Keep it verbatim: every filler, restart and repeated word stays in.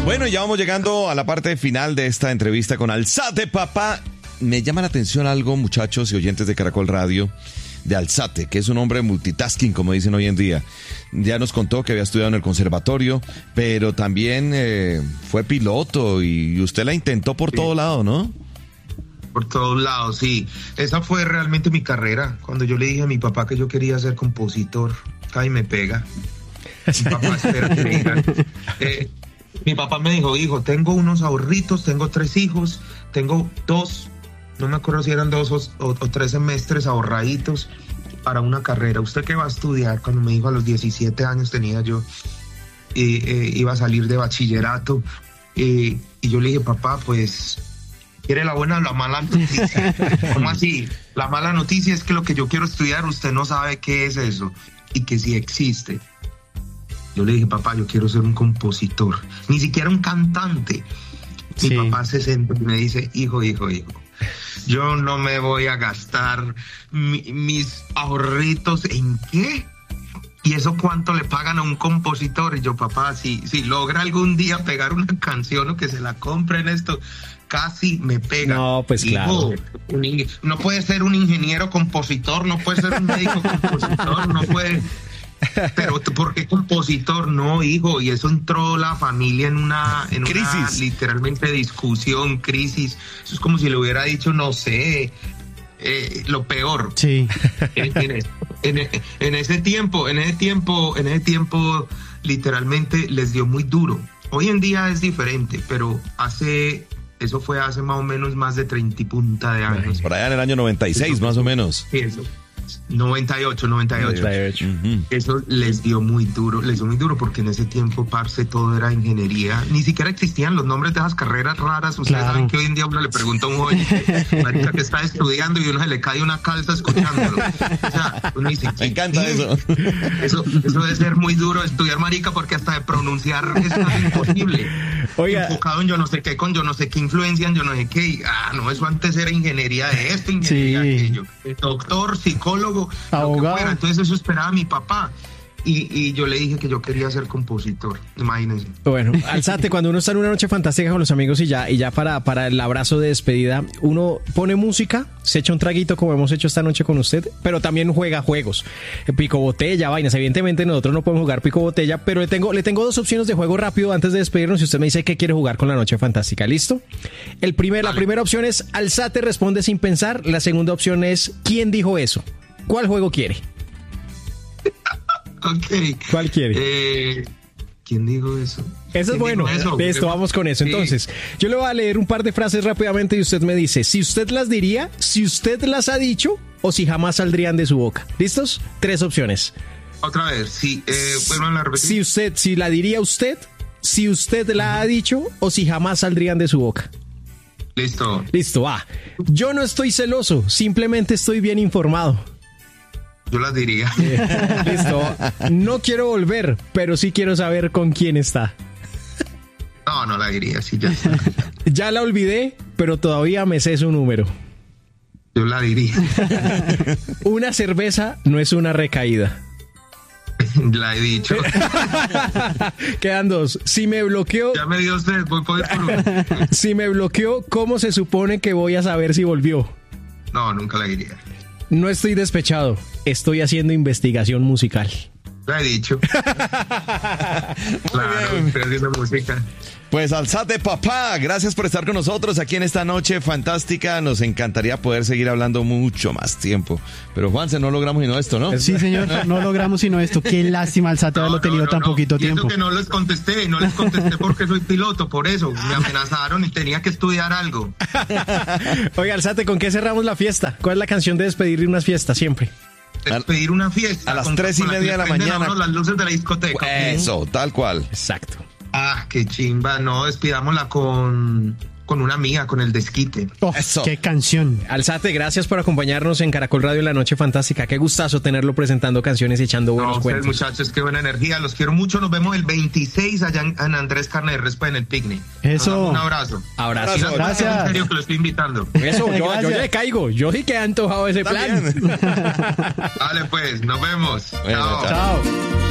Bueno, ya vamos llegando a la parte final de esta entrevista con Alzate, papá. Me llama la atención algo, muchachos y oyentes de Caracol Radio, de Alzate, que es un hombre multitasking, como dicen hoy en día. Ya nos contó que había estudiado en el conservatorio, pero también eh, fue piloto y usted la intentó por sí. todo lado, ¿no? Por todos lados, sí. Esa fue realmente mi carrera. Cuando yo le dije a mi papá que yo quería ser compositor, ay, me pega. Mi papá espera que me digan. Eh, mi papá me dijo, hijo, tengo unos ahorritos, tengo tres hijos, tengo dos, no me acuerdo si eran dos o, o, o tres semestres ahorraditos para una carrera. ¿Usted qué va a estudiar? Cuando me dijo a los diecisiete años tenía yo, eh, eh, iba a salir de bachillerato. Eh, y yo le dije, papá, pues, ¿quiere la buena o la mala noticia? ¿Cómo así? La mala noticia es que lo que yo quiero estudiar, usted no sabe qué es eso y que sí existe. Yo le dije, papá, yo quiero ser un compositor, ni siquiera un cantante. Mi sí. papá se sentó y me dice, hijo, hijo, hijo, yo no me voy a gastar mi, mis ahorritos en qué. ¿Y eso cuánto le pagan a un compositor? Y yo, papá, si, si logra algún día pegar una canción o que se la compren esto, casi me pega. No, pues hijo, claro. Un, no puede ser un ingeniero compositor, no puede ser un médico compositor, no puede... Pero ¿por qué compositor? No, hijo, y eso entró la familia en una, en crisis. Una literalmente discusión, crisis. Eso es como si le hubiera dicho, no sé, eh, lo peor. Sí. En, en, en, en ese tiempo, en ese tiempo, en ese tiempo, literalmente les dio muy duro. Hoy en día es diferente, pero hace, eso fue hace más o menos más de treinta y punta de años. Por allá en el año noventa y seis, eso, más o menos. Sí, eso. noventa y ocho, noventa y ocho. noventa y ocho. Uh-huh. Eso les dio muy duro, les dio muy duro porque en ese tiempo, parce, todo era ingeniería. Ni siquiera existían los nombres de esas carreras raras. Ustedes claro. saben que hoy en día uno le pregunta a un joven, marica, que está estudiando y uno se le cae una calza escuchándolo. O sea, uno dice, me encanta eso. Eso, eso debe ser muy duro estudiar, marica, porque hasta de pronunciar es imposible. Oiga. Enfocado en yo no sé qué, con yo no sé qué influencian, yo no sé qué. Ah, no, eso antes era ingeniería de esto, ingeniería de aquello. Doctor, psicólogo, abogado. Lo que fuera. Entonces eso esperaba mi papá. Y, y yo le dije que yo quería ser compositor, imagínense. Bueno, Alzate, cuando uno está en una noche fantástica con los amigos y ya, y ya para, para el abrazo de despedida, uno pone música, se echa un traguito como hemos hecho esta noche con usted, pero también juega juegos, pico botella, vainas. Evidentemente nosotros no podemos jugar pico botella, pero le tengo, le tengo dos opciones de juego rápido antes de despedirnos y usted me dice qué quiere jugar con la noche fantástica. ¿Listo? El primer, la primera opción es Alzate responde sin pensar, la segunda opción es ¿quién dijo eso? ¿Cuál juego quiere? Okay. ¿Cuál quiere? Eh, ¿Quién dijo eso? Eso es bueno. Eso? Listo, vamos con eso. Sí. Entonces, yo le voy a leer un par de frases rápidamente y usted me dice si usted las diría, si usted las ha dicho o si jamás saldrían de su boca. ¿Listos? Tres opciones. Otra vez, sí. Eh, bueno, la repetir. Si usted, si la diría usted, si usted la ha dicho o si jamás saldrían de su boca. Listo. Listo, va. Yo no estoy celoso, simplemente estoy bien informado. Yo las diría. Listo. No quiero volver, pero sí quiero saber con quién está. No, no la diría, sí, ya está. Ya la olvidé, pero todavía me sé su número. Yo la diría. Una cerveza no es una recaída. La he dicho. Quedan dos. Si me bloqueó... Ya me dio usted, voy por uno. Si me bloqueó, ¿cómo se supone que voy a saber si volvió? No, nunca la diría. No estoy despechado, estoy haciendo investigación musical. La he dicho. Claro, estoy haciendo música. Pues Alzate, papá, gracias por estar con nosotros aquí en esta noche fantástica. Nos encantaría poder seguir hablando mucho más tiempo. Pero Juanse, no logramos sino esto, ¿no? Sí, señor, no logramos sino esto. Qué lástima, Alzate, haberlo no, tenido no, tan no. poquito y tiempo. Eso que no les contesté, no les contesté porque soy piloto, por eso me amenazaron y tenía que estudiar algo. Oiga, Alzate, ¿con qué cerramos la fiesta? ¿Cuál es la canción de despedir de una fiesta siempre? Despedir una fiesta. A las con, tres y media de la mañana. Las luces de la discoteca. Eso, tal cual. Exacto. Ah, qué chimba. No, despidámosla con, con una amiga, con el desquite. Oh, Eso. Qué canción. Allsate, gracias por acompañarnos en Caracol Radio en la Noche Fantástica. Qué gustazo tenerlo presentando canciones y echando buenos no, cuentos. Ustedes, muchachos, qué buena energía. Los quiero mucho. Nos vemos el veintiséis allá en, en Andrés Carne de Respa en el picnic. Eso. Un abrazo. Abrazo. Gracias. Gracias. En serio que lo estoy invitando. Eso, yo, yo ya le caigo. Yo sí que he antojado ese plan. Vale, pues, nos vemos. Bueno, chao. Chao.